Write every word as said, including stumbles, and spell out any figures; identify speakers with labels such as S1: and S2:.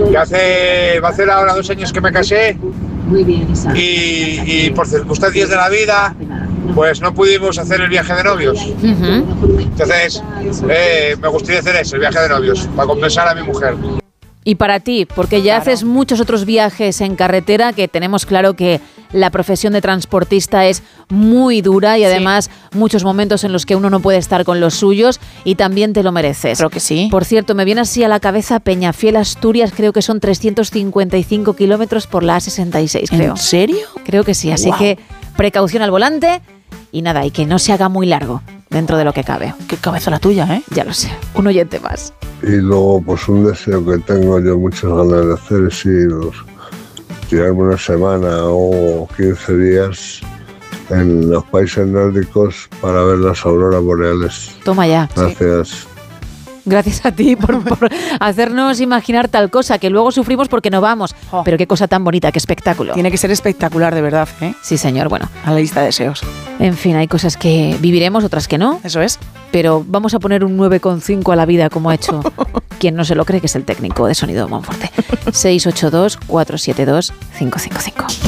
S1: que hace, va a hacer ahora dos años que me casé y, y por circunstancias de la vida pues no pudimos hacer el viaje de novios. Uh-huh. Entonces eh, me gustaría hacer eso, el viaje de novios, para compensar a mi mujer.
S2: Y para ti, porque ya claro. haces muchos otros viajes en carretera, que tenemos claro que la profesión de transportista es muy dura y además sí. muchos momentos en los que uno no puede estar con los suyos y también te lo mereces.
S3: Creo que sí.
S2: Por cierto, me viene así a la cabeza Peñafiel, Asturias, creo que son trescientos cincuenta y cinco kilómetros por la A sesenta y seis, creo.
S3: ¿En serio?
S2: Creo que sí, así wow. que precaución al volante y nada, y que no se haga muy largo dentro de lo que cabe.
S3: Qué cabeza la tuya, ¿eh?
S2: Ya lo sé, un oyente más.
S4: Y luego, pues un deseo que tengo yo muchas ganas de hacer es ir, tirarme una semana o quince días en los países nórdicos para ver las auroras boreales.
S2: Toma ya.
S4: Gracias.
S2: Sí. Gracias a ti por, por hacernos imaginar tal cosa, que luego sufrimos porque no vamos. Oh. Pero qué cosa tan bonita, qué espectáculo.
S3: Tiene que ser espectacular, de verdad, ¿eh?
S2: Sí, señor, bueno.
S3: A la lista de deseos.
S2: En fin, hay cosas que viviremos, otras que no.
S3: Eso es.
S2: Pero vamos a poner un nueve coma cinco a la vida, como ha hecho quien no se lo cree, que es el técnico de sonido Monforte. seis ocho dos, cuatro siete dos, cinco cinco cinco.